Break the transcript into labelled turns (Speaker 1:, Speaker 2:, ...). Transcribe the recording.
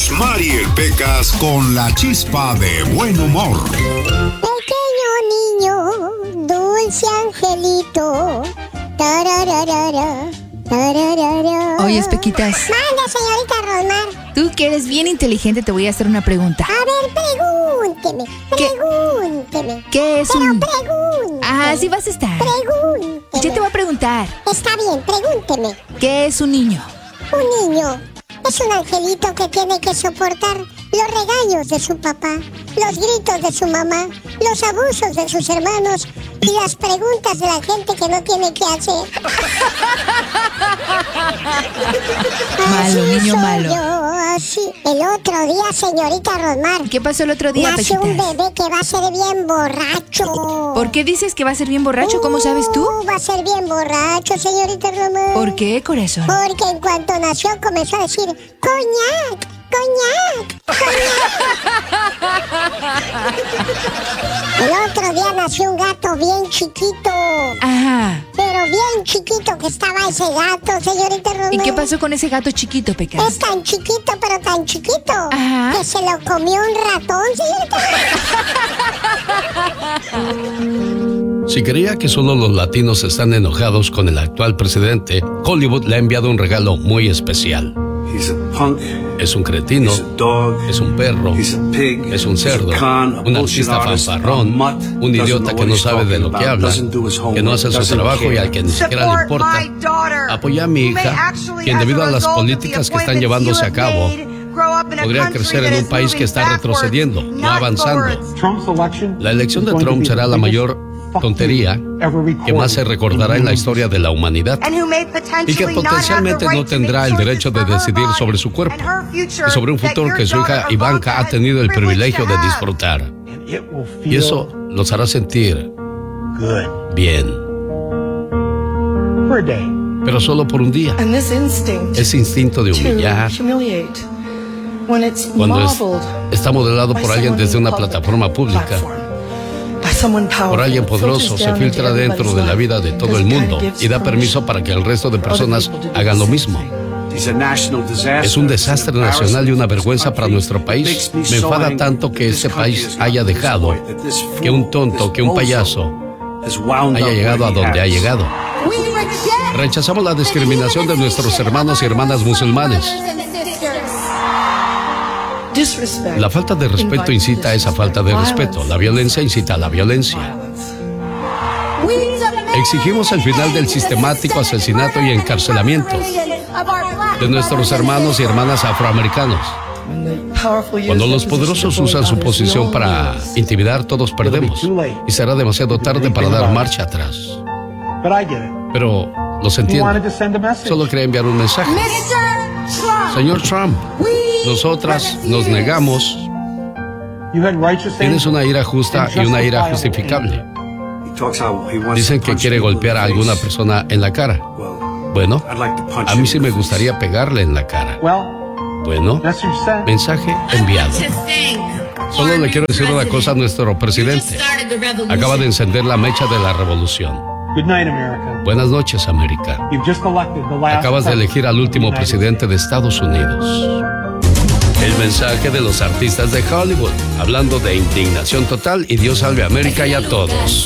Speaker 1: Mariel Pecas con la chispa de buen humor.
Speaker 2: Pequeño niño, dulce angelito. Tarararara, tararara.
Speaker 3: Oye, Pequitas.
Speaker 2: Manda, señorita Rosmar.
Speaker 3: Tú que eres bien inteligente, te voy a hacer una pregunta.
Speaker 2: A ver, pregúnteme.
Speaker 3: ¿Qué es
Speaker 2: Pero
Speaker 3: un...?
Speaker 2: pregúnteme.
Speaker 3: Ah, sí vas a estar.
Speaker 2: Pregúnteme.
Speaker 3: Yo te voy a preguntar.
Speaker 2: Está bien, pregúnteme.
Speaker 3: ¿Qué es un niño?
Speaker 2: Un niño es un angelito que tiene que soportar los regaños de su papá, los gritos de su mamá, los abusos de sus hermanos y las preguntas de la gente que no tiene que hacer.
Speaker 3: Malo, niño malo.
Speaker 2: Así. El otro día, señorita Rosmar.
Speaker 3: ¿Qué pasó el otro día,
Speaker 2: nació
Speaker 3: Pequitas?
Speaker 2: un bebé que va a ser bien borracho.
Speaker 3: ¿Por qué dices que va a ser bien borracho? ¿Cómo sabes tú?
Speaker 2: Va a ser bien borracho, señorita Rosmar.
Speaker 3: ¿Por qué, corazón?
Speaker 2: Porque en cuanto nació comenzó a decir coñac, coñac, coñac. El otro día nació un gato bien chiquito.
Speaker 3: Ajá.
Speaker 2: Pero bien chiquito que estaba ese gato, señorita Román.
Speaker 3: ¿Y qué pasó con ese gato chiquito, Pecas?
Speaker 2: Es tan chiquito, pero tan chiquito.
Speaker 3: Ajá.
Speaker 2: Que se lo comió un ratón, señorita.
Speaker 4: Si creía que solo los latinos están enojados con el actual presidente, Hollywood le ha enviado un regalo muy especial. Es un cretino, es un perro, es un cerdo, un artista fanfarrón, un idiota que no sabe de lo que habla, que no hace su trabajo y al que ni siquiera le importa. Apoya a mi hija, quien debido a las políticas que están llevándose a cabo, podría crecer en un país que está retrocediendo, no avanzando. La elección de Trump será la mayor tontería que más se recordará en la historia de la humanidad y que potencialmente no tendrá el derecho de decidir sobre su cuerpo y sobre un futuro que su hija Ivanka ha tenido el privilegio de disfrutar. Y eso los hará sentir bien. Pero solo por un día. Ese instinto de humillar, cuando está modelado por alguien desde una plataforma pública, por alguien poderoso, se filtra dentro de la vida de todo el mundo y da permiso para que el resto de personas hagan lo mismo. Es un desastre nacional y una vergüenza para nuestro país. Me enfada tanto que este país haya dejado que un tonto, que un payaso haya llegado a donde ha llegado. Rechazamos la discriminación de nuestros hermanos y hermanas musulmanes. La falta de respeto incita a esa falta de respeto. La violencia incita a la violencia. Exigimos el final del sistemático asesinato y encarcelamiento de nuestros hermanos y hermanas afroamericanos. Cuando los poderosos usan su posición para intimidar, todos perdemos. Y será demasiado tarde para dar marcha atrás. Pero los entiendo. Solo quería enviar un mensaje. Señor Trump, nosotras nos negamos. Tienes una ira justa y una ira justificable. Dicen que quiere golpear a alguna persona en la cara. Bueno, a mí sí me gustaría pegarle en la cara. Bueno, mensaje enviado. Solo le quiero decir una cosa a nuestro presidente. Acaba de encender la mecha de la revolución. Buenas noches, América. Acabas de elegir al último presidente de Estados Unidos. El mensaje de los artistas de Hollywood, hablando de indignación total y Dios salve a América y a todos.